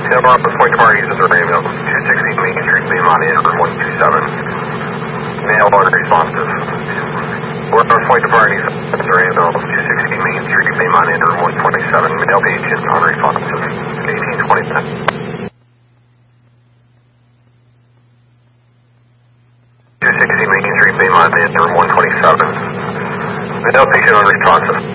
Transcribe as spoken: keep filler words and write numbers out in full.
Tail off the point parties at the Rainville, two sixty Main Street, Maymont, in room one two seven. Male unresponsive. We're on point parties at the Rainville, two sixty Main Street, Maymont, in room one twenty-seven. Male patient unresponsive. eighteen twenty minutes. two sixty Main Street, Maymont, in room one twenty-seven. Male patient unresponsive.